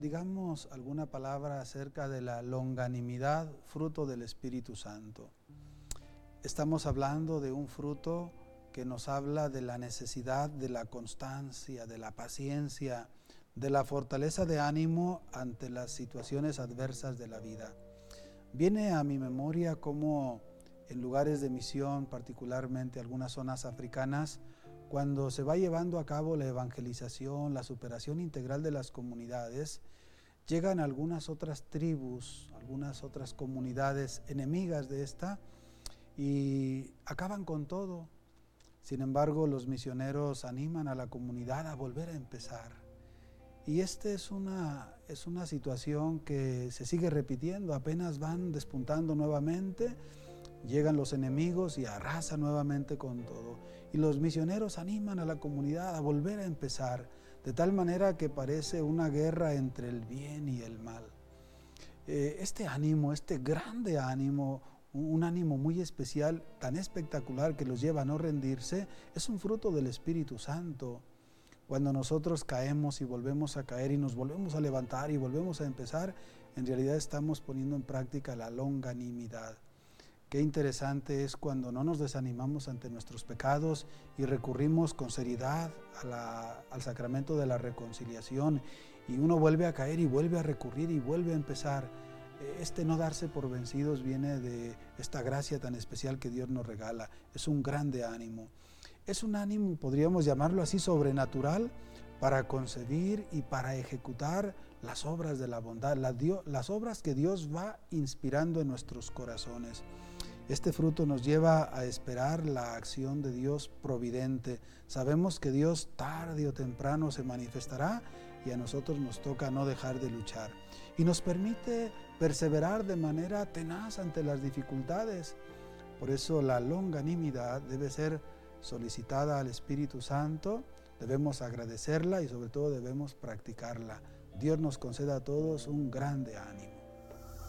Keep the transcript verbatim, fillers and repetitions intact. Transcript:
Digamos alguna palabra acerca de la longanimidad, fruto del Espíritu Santo. Estamos hablando de un fruto que nos habla de la necesidad de la constancia, de la paciencia, de la fortaleza de ánimo ante las situaciones adversas de la vida. Viene a mi memoria cómo en lugares de misión, particularmente algunas zonas africanas, cuando se va llevando a cabo la evangelización, la superación integral de las comunidades, llegan algunas otras tribus, algunas otras comunidades enemigas de esta y acaban con todo. Sin embargo, los misioneros animan a la comunidad a volver a empezar. Y esta es una, es una situación que se sigue repitiendo, apenas van despuntando nuevamente. Llegan los enemigos y arrasan nuevamente con todo. Y los misioneros animan a la comunidad a volver a empezar, de tal manera que parece una guerra entre el bien y el mal. Eh, este ánimo, este grande ánimo, un ánimo muy especial, tan espectacular que los lleva a no rendirse, es un fruto del Espíritu Santo. Cuando nosotros caemos y volvemos a caer y nos volvemos a levantar y volvemos a empezar, en realidad estamos poniendo en práctica la longanimidad. Qué interesante es cuando no nos desanimamos ante nuestros pecados y recurrimos con seriedad a la, al sacramento de la reconciliación, y uno vuelve a caer y vuelve a recurrir y vuelve a empezar. Este no darse por vencidos viene de esta gracia tan especial que Dios nos regala. Es un grande ánimo. Es un ánimo, podríamos llamarlo así, sobrenatural, para concebir y para ejecutar las obras de la bondad, las, Dios, las obras que Dios va inspirando en nuestros corazones. Este fruto nos lleva a esperar la acción de Dios providente. Sabemos que Dios tarde o temprano se manifestará y a nosotros nos toca no dejar de luchar. Y nos permite perseverar de manera tenaz ante las dificultades. Por eso la longanimidad debe ser solicitada al Espíritu Santo, debemos agradecerla y sobre todo debemos practicarla. Dios nos conceda a todos un grande ánimo.